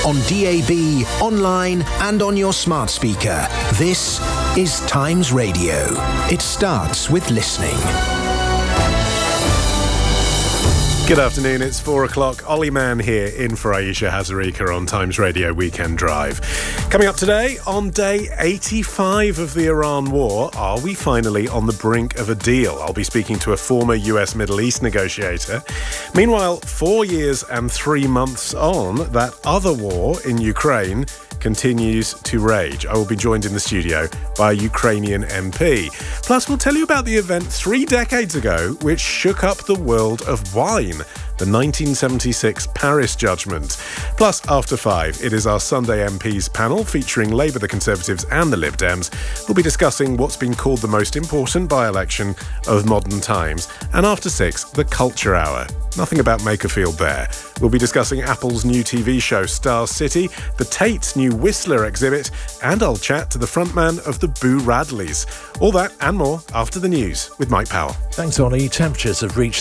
on DAB, online and on your smart speaker. This is Times Radio. It starts with listening. Good afternoon, it's 4 o'clock. Ollie Mann here in for Aisha Hazarika on Times Radio Weekend Drive. Coming up today, on day 85 of the Iran war, are we finally on the brink of a deal? I'll be speaking to a former US Middle East negotiator. Meanwhile, 4 years and 3 months on, that other war in Ukraine continues to rage. I will be joined in the studio by a Ukrainian MP. Plus, we'll tell you about the event 3 decades ago which shook up the world of wine, the 1976 Paris Judgment. Plus, after 5, it is our Sunday MPs panel featuring Labour, the Conservatives and the Lib Dems. We'll be discussing what's been called the most important by-election of modern times. And after 6, the Culture Hour. Nothing about Makerfield there. We'll be discussing Apple's new TV show Star City, the Tate's new Whistler exhibit, and I'll chat to the frontman of the Boo Radleys. All that and more after the news with Mike Powell. Thanks, Ollie. Temperatures have reached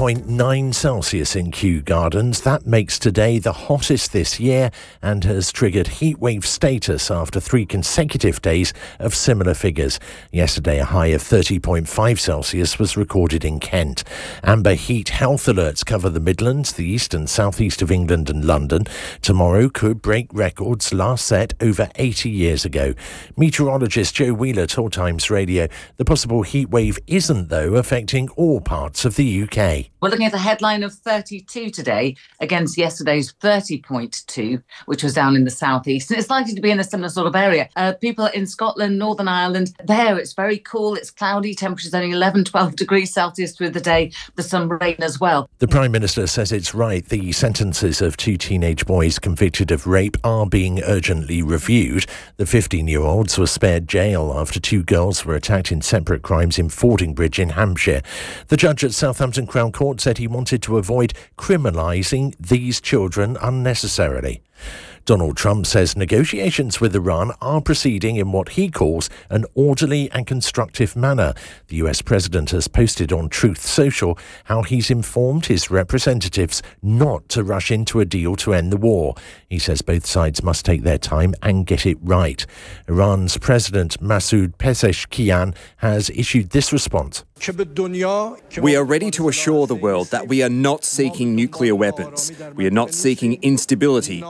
30.9 Celsius in Kew Gardens. That makes today the hottest this year and has triggered heatwave status after 3 consecutive days of similar figures. Yesterday, a high of 30.5 Celsius was recorded in Kent. Amber heat health alerts cover the Midlands, the east and southeast of England and London. Tomorrow could break records last set over 80 years ago. Meteorologist Joe Wheeler told Times Radio the possible heat wave isn't, though, affecting all parts of the UK. We're looking at a headline of 32 today against yesterday's 30.2, which was down in the southeast. And it's likely to be in a similar sort of area. People in Scotland, Northern Ireland, there it's very cool, it's cloudy, temperatures only 11, 12 degrees Celsius through the day. There's some rain as well. The Prime Minister says it's right. The sentences of 2 teenage boys convicted of rape are being urgently reviewed. The 15-year-olds were spared jail after 2 girls were attacked in separate crimes in Fordingbridge in Hampshire. The judge at Southampton Crown Court said he wanted to avoid criminalising these children unnecessarily. Donald Trump says negotiations with Iran are proceeding in what he calls an orderly and constructive manner. The US president has posted on Truth Social how he's informed his representatives not to rush into a deal to end the war. He says both sides must take their time and get it right. Iran's President Masoud Pezeshkian has issued this response. We are ready to assure the world that we are not seeking nuclear weapons. We are not seeking instability